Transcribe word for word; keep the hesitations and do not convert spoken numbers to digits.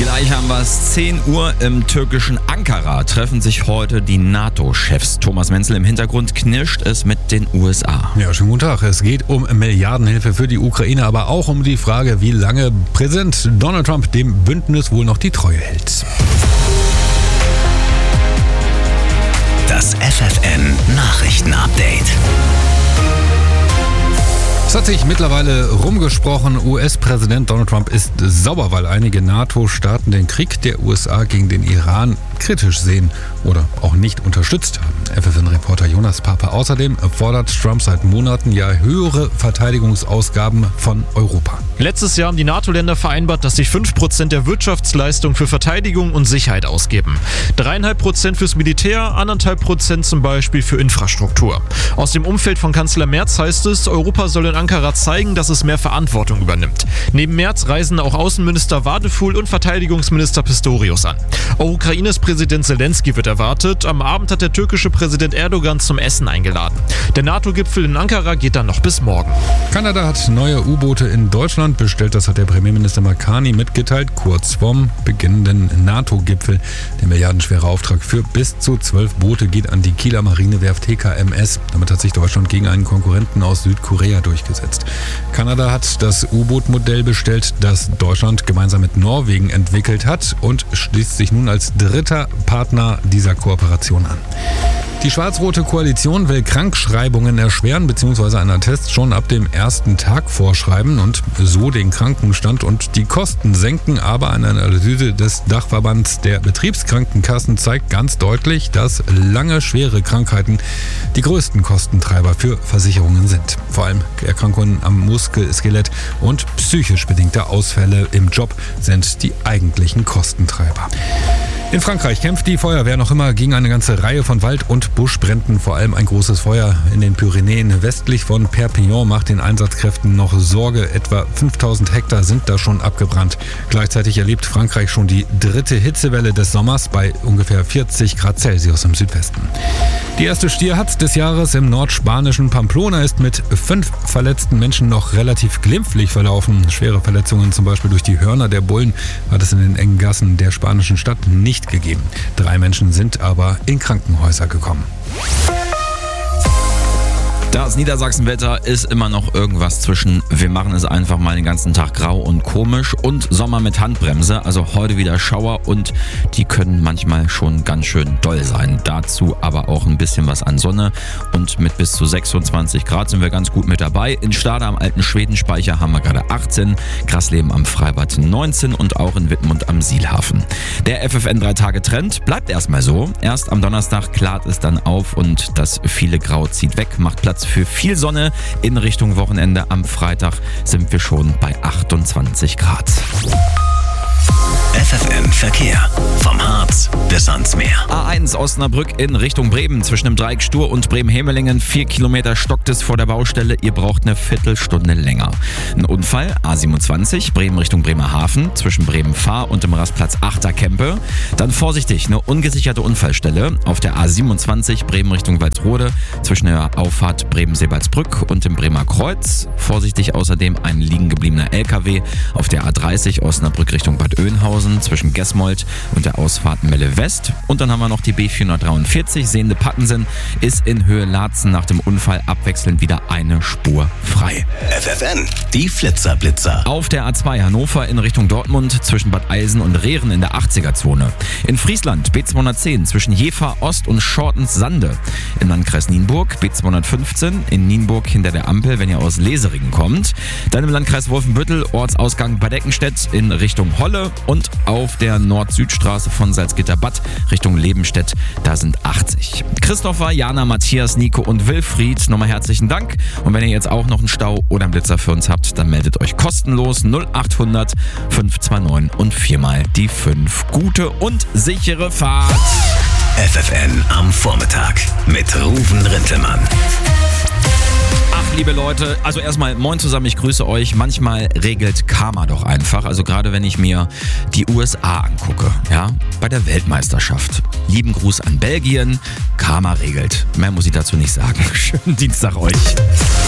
Gleich haben wir es. zehn Uhr im türkischen Ankara treffen sich heute die NATO-Chefs. Thomas Menzel im Hintergrund, knirscht es mit den U S A. Ja, schönen guten Tag. Es geht um Milliardenhilfe für die Ukraine, aber auch um die Frage, wie lange Präsident Donald Trump dem Bündnis wohl noch die Treue hält. Das F F N-Nachrichten-Update. Es hat sich mittlerweile rumgesprochen, U S-Präsident Donald Trump ist sauer, weil einige NATO-Staaten den Krieg der U S A gegen den Iran kritisch sehen oder auch nicht unterstützt haben. F F N-Reporter Jonas Pape. Außerdem fordert Trump seit Monaten ja höhere Verteidigungsausgaben von Europa. Letztes Jahr haben die NATO-Länder vereinbart, dass sie fünf Prozent der Wirtschaftsleistung für Verteidigung und Sicherheit ausgeben. drei Komma fünf Prozent fürs Militär, eins Komma fünf Prozent zum Beispiel für Infrastruktur. Aus dem Umfeld von Kanzler Merz heißt es, Europa soll in Ankara zeigen, dass es mehr Verantwortung übernimmt. Neben Merz reisen auch Außenminister Vadeful und Verteidigungsminister Pistorius an. Auch Ukraines Präsident Zelensky wird erwartet. Am Abend hat der türkische Präsident Erdogan zum Essen eingeladen. Der NATO-Gipfel in Ankara geht dann noch bis morgen. Kanada hat neue U-Boote in Deutschland bestellt. Das hat der Premierminister Marcani mitgeteilt, kurz vorm beginnenden NATO-Gipfel. Der milliardenschwere Auftrag für bis zu zwölf Boote geht an die Kieler Marinewerft T K M S. Damit hat sich Deutschland gegen einen Konkurrenten aus Südkorea durchgesetzt. Kanada hat das U-Boot-Modell bestellt, das Deutschland gemeinsam mit Norwegen entwickelt hat und schließt sich nun als dritter Partner dieser Kooperation an. Die schwarz-rote Koalition will Krankschreibungen erschweren bzw. einen Attest schon ab dem ersten Tag vorschreiben und so den Krankenstand und die Kosten senken. Aber eine Analyse des Dachverbands der Betriebskrankenkassen zeigt ganz deutlich, dass lange schwere Krankheiten die größten Kostentreiber für Versicherungen sind. Vor allem Erkrankungen am Muskel, Skelett und psychisch bedingte Ausfälle im Job sind die eigentlichen Kostentreiber. In Frankreich kämpft die Feuerwehr noch immer gegen eine ganze Reihe von Wald- und Buschbränden. Vor allem ein großes Feuer in den Pyrenäen westlich von Perpignan macht den Einsatzkräften noch Sorge. Etwa fünftausend Hektar sind da schon abgebrannt. Gleichzeitig erlebt Frankreich schon die dritte Hitzewelle des Sommers bei ungefähr vierzig Grad Celsius im Südwesten. Die erste Stierhatz des Jahres im nordspanischen Pamplona ist mit fünf verletzten Menschen noch relativ glimpflich verlaufen. Schwere Verletzungen, zum Beispiel durch die Hörner der Bullen, hat es in den engen Gassen der spanischen Stadt nicht gegeben. Drei Menschen sind aber in Krankenhäuser gekommen. Das Niedersachsenwetter ist immer noch irgendwas zwischen wir machen es einfach mal den ganzen Tag grau und komisch und Sommer mit Handbremse. Also heute wieder Schauer und die können manchmal schon ganz schön doll sein. Dazu aber auch ein bisschen was an Sonne und mit bis zu sechsundzwanzig Grad sind wir ganz gut mit dabei. In Stade am alten Schwedenspeicher haben wir gerade achtzehn, Grasleben am Freibad neunzehn und auch in Wittmund am Sielhafen. Der F F N drei Tage Trend bleibt erstmal so. Erst am Donnerstag klart es dann auf und das viele Grau zieht weg, macht Platz für viel Sonne in Richtung Wochenende. Am Freitag sind wir schon bei achtundzwanzig Grad. F F N-Verkehr. Vom Harz bis ans Meer. A eins Osnabrück in Richtung Bremen. Zwischen dem Dreieck Stur und Bremen-Hemelingen. Vier Kilometer stockt es vor der Baustelle. Ihr braucht eine Viertelstunde länger. Ein Unfall. A siebenundzwanzig. Bremen Richtung Bremerhaven. Zwischen Bremen-Fahr und dem Rastplatz Achterkempe. Dann vorsichtig, eine ungesicherte Unfallstelle. Auf der A siebenundzwanzig. Bremen Richtung Walsrode. Zwischen der Auffahrt Bremen-Sebalsbrück und dem Bremer Kreuz. Vorsichtig außerdem ein liegen gebliebener L K W. Auf der A dreißig Osnabrück Richtung Bad Oeynhausen zwischen Gesmold und der Ausfahrt Melle West. Und dann haben wir noch die B vierhundertdreiundvierzig. Sehende Pattensen ist in Höhe Laatzen nach dem Unfall abwechselnd wieder eine Spur frei. F F N, die Flitzerblitzer. Auf der A zwei Hannover in Richtung Dortmund zwischen Bad Eilsen und Rehren in der achtziger-Zone. In Friesland B zweihundertzehn zwischen Jever Ost und Schortens-Sande. Im Landkreis Nienburg B zweihundertfünfzehn in Nienburg hinter der Ampel, wenn ihr aus Leseringen kommt. Dann im Landkreis Wolfenbüttel Ortsausgang Bad Eckenstedt in Richtung Holle und auf der Nord-Süd-Straße von Salzgitter-Bad Richtung Lebenstedt, da sind achtzig. Christopher, Jana, Matthias, Nico und Wilfried, nochmal herzlichen Dank. Und wenn ihr jetzt auch noch einen Stau oder einen Blitzer für uns habt, dann meldet euch kostenlos null achthundert fünf zwei neun und viermal die fünf. Gute und sichere Fahrt. F F N am Vormittag mit Ruven Rintelmann. Ach, liebe Leute, also erstmal moin zusammen, ich grüße euch. Manchmal regelt Karma doch einfach. Also gerade wenn ich mir die U S A angucke, ja, bei der Weltmeisterschaft. Lieben Gruß an Belgien. Karma regelt. Mehr muss ich dazu nicht sagen. Schönen Dienstag euch.